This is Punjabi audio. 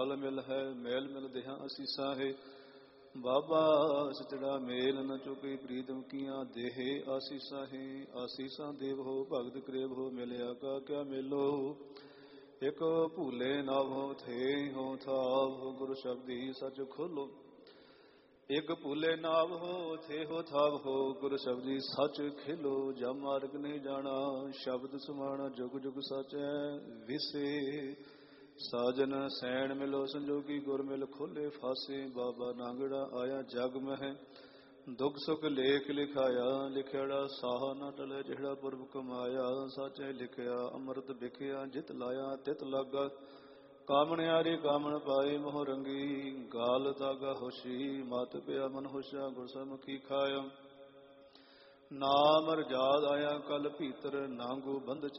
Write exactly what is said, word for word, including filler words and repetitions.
ਰਲ ਮਿਲ ਹੈ, ਮੇਲ ਮਿਲ ਦੇਹਾਂ ਅਸੀਸਾਂ ਹੈ। ਬਾਬਾ ਸਚੜਾ ਮੇਲ ਨ ਚੁਕੀ ਪ੍ਰੀਤਮ ਕੀਆਂ ਦੇਹੇ ਆਸੀਸਾਂ ਹੈ। ਆਸੀਸਾਂ ਦੇਵ ਹੋ ਭਗਤ ਕਰੇਵ ਹੋ, ਮਿਲਿਆ ਕਾ ਕਿਆ ਮੇਲੋ। ਇਕ ਭੂਲੇ ਨਭ ਹੋ ਥੇ ਹੋ ਥਾਵ ਹੋ, ਗੁਰੂ ਸ਼ਬਦੀ ਸਚ ਖੋਲੋ। ਇਕ ਭੂਲੇ ਨਾਭ ਹੋ ਥੇ ਹੋ ਥਾਵ ਹੋ, ਗੁਰ ਸ਼ਬਦੀ ਸੱਚ ਖੇਲੋ। ਜਮ ਮਾਰਗ ਨਹੀਂ ਜਾਣਾ ਸ਼ਬਦ ਸੁਮਾਣਾ, ਜੁਗ ਜੁਗ ਸਚੈ ਵਿਸੇ। ਸਾਜਨ ਸੈਣ ਮਿਲੋ ਸੰਜੋਗੀ, ਗੁਰ ਮਿਲ ਖੋਲੇ ਫਾਸੇ। ਬਾਬਾ ਨਾਂਗੜਾ ਆਇਆ ਜਗ ਮਹਿ, ਦੁਖ ਸੁਖ ਲੇਖ ਲਿਖਾਇਆ। ਲਿਖਿਆੜਾ ਸਾਹ ਨਾ ਟਲੇ, ਜਿਹੜਾ ਪੁਰਬ ਕਮਾਇਆ। ਸਾਚੇ ਲਿਖਿਆ ਅੰਮ੍ਰਿਤ ਵਿਖਿਆ, ਜਿਤ ਲਾਇਆ ਤਿਤ ਲਾਗਾ। ਕਾਮਣਿਆਰੀ ਕਾਮਣ ਪਾਈ, ਮੋਹ ਰੰਗੀ ਗਾਲ ਤਾਗਾ ਹੋਸ਼ੀ। ਮਤ ਪਿਆ ਮਨ ਹੋਸ਼ਾ, ਗੁਰ ਸਨਮੁਖੀ ਖਾਇਆ। ਨਾਮ ਰਜਾਦ ਆਇਆ ਕਲ ਭੀਤਰ, ਨਾਂਗੂ ਬੰਧ